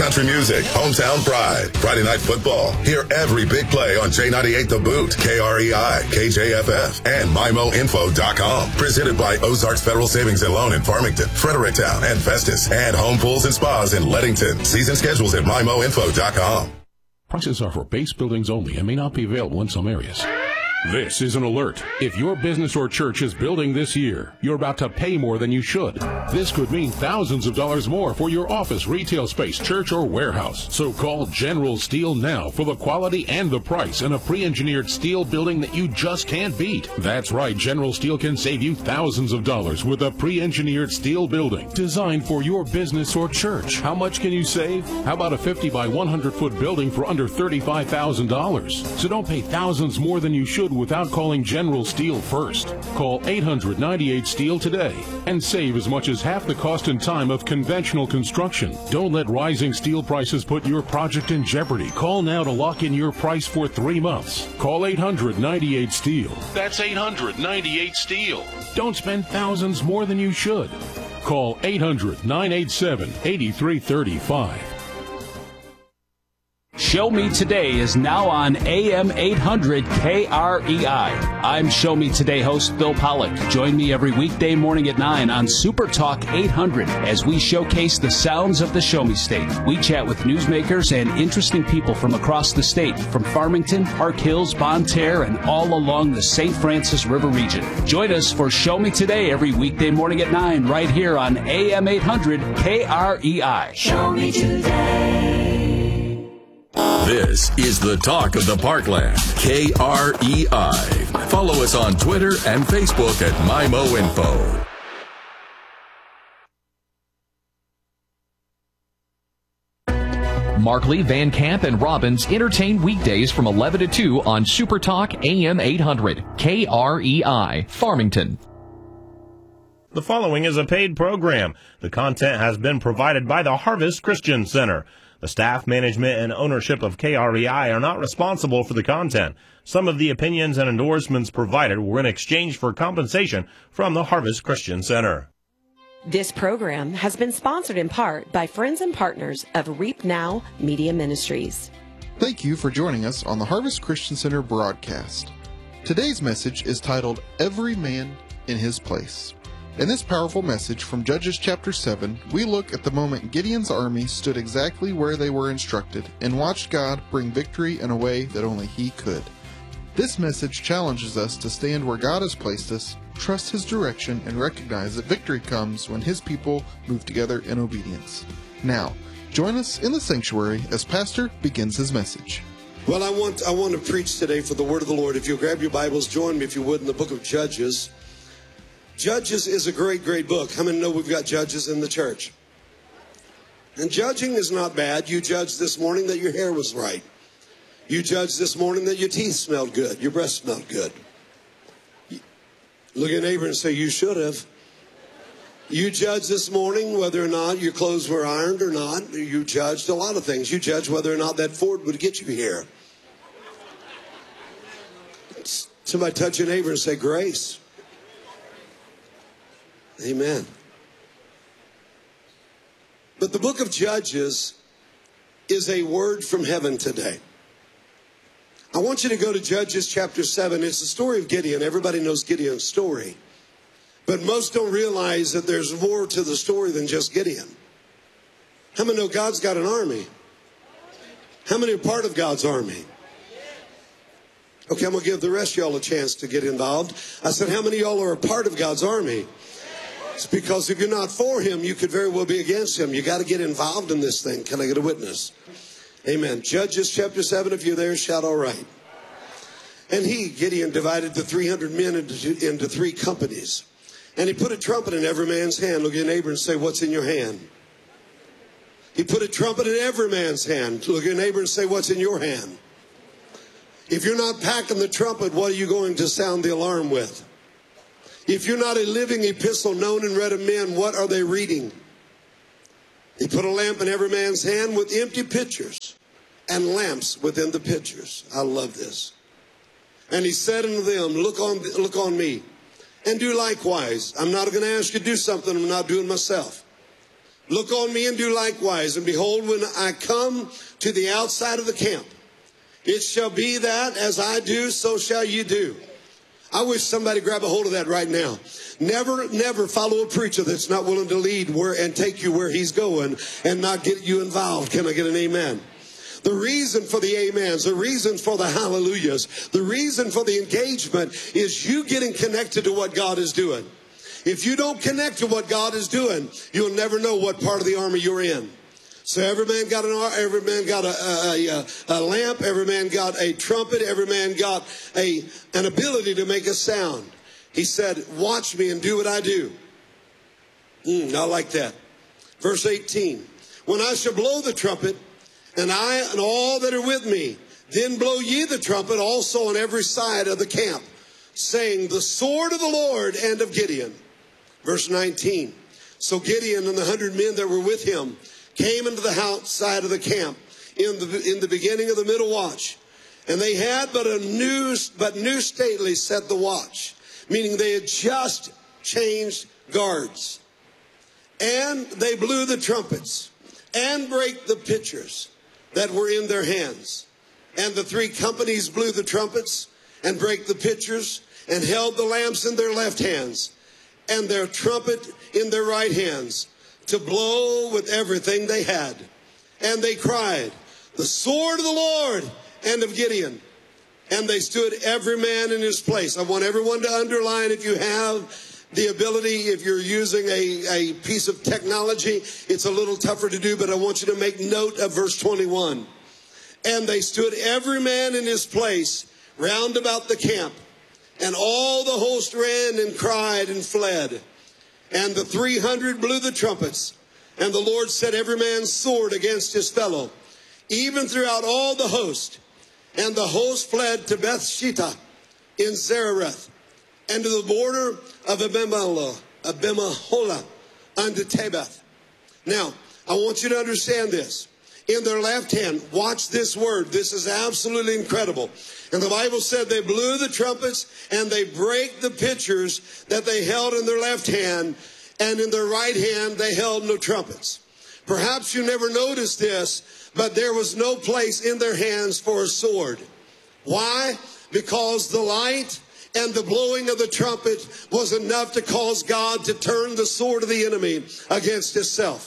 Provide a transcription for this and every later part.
country music, hometown pride, Friday night football. Hear every big play on J98 The Boot, KREI, KJFF, and MyMoInfo.com. Presented by Ozarks Federal Savings and Loan in Farmington, Fredericktown, and Festus, and Home Pools and Spas in Leadington. Season schedules at MyMoInfo.com. Prices are for base buildings only and may not be available in some areas. This is an alert. If your business or church is building this year, you're about to pay more than you should. This could mean thousands of dollars more for your office, retail space, church, or warehouse. So call General Steel now for the quality and the price in a pre-engineered steel building that you just can't beat. That's right, General Steel can save you thousands of dollars with a pre-engineered steel building designed for your business or church. How much can you save? How about a 50 by 100 foot building for under $35,000? So don't pay thousands more than you should without calling General Steel first. Call 898-STEEL today and save as much as half the cost and time of conventional construction. Don't let rising steel prices put your project in jeopardy. Call now to lock in your price for 3 months. Call 800-98-STEEL. That's 800-98-STEEL. Don't spend thousands more than you should. Call 800-987-8335. Show Me Today is now on AM 800 KREI. I'm Show Me Today host Bill Pollock. Join me every weekday morning at 9 on Super Talk 800 as we showcase the sounds of the Show Me State. We chat with newsmakers and interesting people from across the state, from Farmington, Park Hills, Bonne Terre, and all along the St. Francis River region. Join us for Show Me Today every weekday morning at 9 right here on AM 800 KREI. Show Me Today. This is the talk of the Parkland, KREI. Follow us on Twitter and Facebook at MyMoInfo. Markley, Van Camp, and Robbins entertain weekdays from 11 to 2 on Super Talk AM 800, KREI, Farmington. The following is a paid program. The content has been provided by the Harvest Christian Center. The staff, management, and ownership of KREI are not responsible for the content. Some of the opinions and endorsements provided were in exchange for compensation from the Harvest Christian Center. This program has been sponsored in part by friends and partners of Reap Now Media Ministries. Thank you for joining us on the Harvest Christian Center broadcast. Today's message is titled, Every Man in His Place. In this powerful message from Judges chapter 7, we look at the moment Gideon's army stood exactly where they were instructed and watched God bring victory in a way that only He could. This message challenges us to stand where God has placed us, trust His direction, and recognize that victory comes when His people move together in obedience. Now, join us in the sanctuary as Pastor begins his message. Well, I want to preach today for the Word of the Lord. If you'll grab your Bibles, join me, if you would, in the book of Judges. Judges is a great, great book. How many know we've got judges in the church? And judging is not bad. You judged this morning that your hair was right. You judged this morning that your teeth smelled good, your breath smelled good. Look at your neighbor and say, you should have. You judged this morning whether or not your clothes were ironed or not. You judged a lot of things. You judged whether or not that Ford would get you here. Somebody touch your neighbor and say, grace. Amen. But the book of Judges is a word from heaven today. I want you to go to Judges chapter 7. It's the story of Gideon. Everybody knows Gideon's story. But most don't realize that there's more to the story than just Gideon. How many know God's got an army? How many are part of God's army? Okay, I'm going to give the rest of y'all a chance to get involved. I said, how many of y'all are a part of God's army? It's because if you're not for Him, you could very well be against Him. You got to get involved in this thing. Can I get a witness? Amen. Judges chapter 7, if you're there, shout all right. And Gideon, divided the 300 men into 3 companies. And he put a trumpet in every man's hand. Look at your neighbor and say, what's in your hand? He put a trumpet in every man's hand. Look at your neighbor and say, what's in your hand? If you're not packing the trumpet, what are you going to sound the alarm with? If you're not a living epistle known and read of men, what are they reading? He put a lamp in every man's hand with empty pitchers and lamps within the pitchers. I love this. And he said unto them, look on me and do likewise. I'm not going to ask you to do something I'm not doing myself. Look on me and do likewise. And behold, when I come to the outside of the camp, it shall be that as I do, so shall you do. I wish somebody grab a hold of that right now. Never follow a preacher that's not willing to lead and take you where he's going and not get you involved. Can I get an amen? The reason for the amens, the reason for the hallelujahs, the reason for the engagement is you getting connected to what God is doing. If you don't connect to what God is doing, you'll never know what part of the army you're in. So every man got a lamp, every man got a trumpet, every man got an ability to make a sound. He said, watch me and do what I do. I like that. Verse 18, when I shall blow the trumpet, and I and all that are with me, then blow ye the trumpet also on every side of the camp, saying, the sword of the Lord and of Gideon. Verse 19, so Gideon and the 100 men that were with him came into the outside of the camp in the beginning of the middle watch. And they had but new stately set the watch, meaning they had just changed guards. And they blew the trumpets and brake the pitchers that were in their hands. And the 3 companies blew the trumpets and brake the pitchers and held the lamps in their left hands and their trumpet in their right hands to blow with everything they had. And they cried, the sword of the Lord and of Gideon. And they stood every man in his place. I want everyone to underline, if you have the ability, if you're using a piece of technology, it's a little tougher to do, but I want you to make note of verse 21. And they stood every man in his place round about the camp. And all the host ran and cried and fled. And the 300 blew the trumpets. And the Lord set every man's sword against his fellow, even throughout all the host. And the host fled to Bethshittah in Zareth, and to the border of Abimaholah unto Tabeth. Now, I want you to understand this. In their left hand, watch this word. This is absolutely incredible. And the Bible said they blew the trumpets and they brake the pitchers that they held in their left hand, and in their right hand they held no trumpets. Perhaps you never noticed this, but there was no place in their hands for a sword. Why? Because the light and the blowing of the trumpet was enough to cause God to turn the sword of the enemy against himself.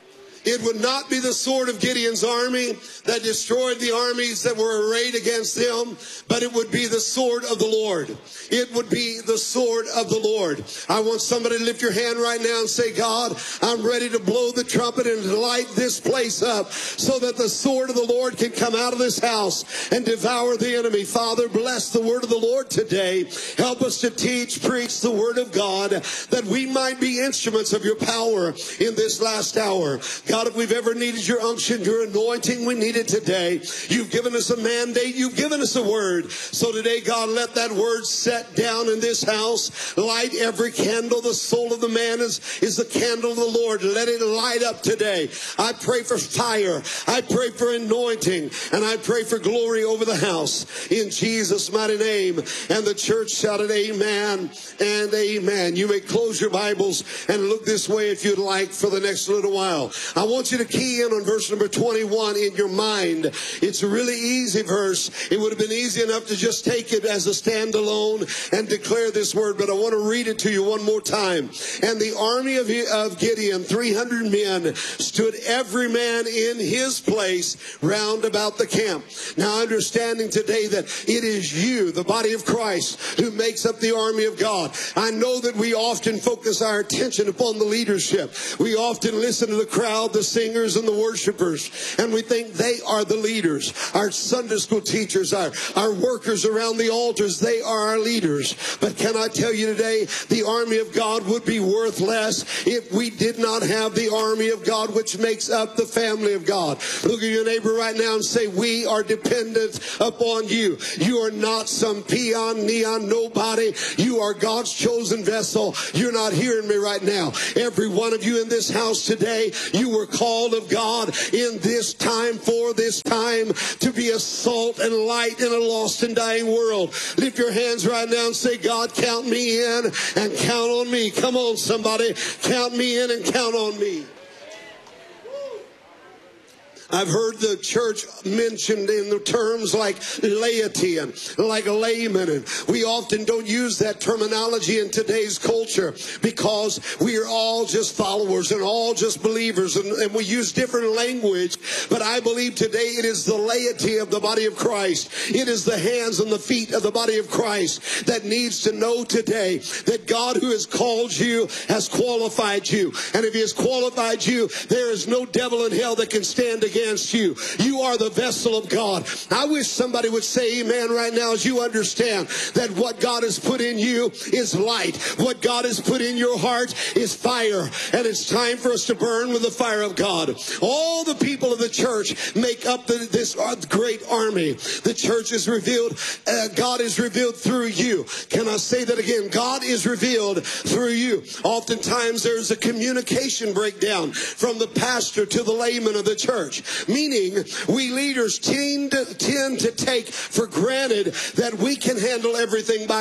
It would not be the sword of Gideon's army that destroyed the armies that were arrayed against them, but it would be the sword of the Lord. It would be the sword of the Lord. I want somebody to lift your hand right now and say, God, I'm ready to blow the trumpet and to light this place up so that the sword of the Lord can come out of this house and devour the enemy. Father, bless the word of the Lord today. Help us to teach, preach the word of God, that we might be instruments of your power in this last hour. God, if we've ever needed your unction, your anointing, we need it today. You've given us a mandate. You've given us a word. So today, God, let that word set down in this house. Light every candle. The soul of the man is the candle of the Lord. Let it light up today. I pray for fire. I pray for anointing. And I pray for glory over the house. In Jesus' mighty name. And the church shouted amen and amen. You may close your Bibles and look this way if you'd like for the next little while. I want you to key in on verse number 21 in your mind. It's a really easy verse. It would have been easy enough to just take it as a standalone and declare this word, but I want to read it to you one more time. And the army of Gideon, 300 men, stood every man in his place round about the camp. Now, understanding today that it is you, the body of Christ, who makes up the army of God. I know that we often focus our attention upon the leadership. We often listen to the crowd, the singers and the worshipers, and we think they are the leaders. Our Sunday school teachers, our workers around the altars, they are our leaders. But can I tell you today, the army of God would be worth less if we did not have the army of God, which makes up the family of God. Look at your neighbor right now and say, we are dependent upon you. You are not some peon, neon, nobody. You are God's chosen vessel. You're not hearing me right now. Every one of you in this house today, you were called of God in this time, for this time, to be a salt and light in a lost and dying world. Lift your hands right now and say, God, count me in and count on me. Come on, somebody. Count me in and count on me. I've heard the church mentioned in the terms like laity and like layman, and we often don't use that terminology in today's culture because we are all just followers and all just believers, and we use different language. But I believe today it is the laity of the body of Christ. It is the hands and the feet of the body of Christ that needs to know today that God who has called you has qualified you. And if he has qualified you, there is no devil in hell that can stand against you. You are the vessel of God. I wish somebody would say amen right now as you understand that what God has put in you is light. What God has put in your heart is fire. And it's time for us to burn with the fire of God. All the people of the church make up this great army. The church is revealed. God is revealed through you. Can I say that again? God is revealed through you. Oftentimes there's a communication breakdown from the pastor to the layman of the church. Meaning, we leaders tend to take for granted that we can handle everything by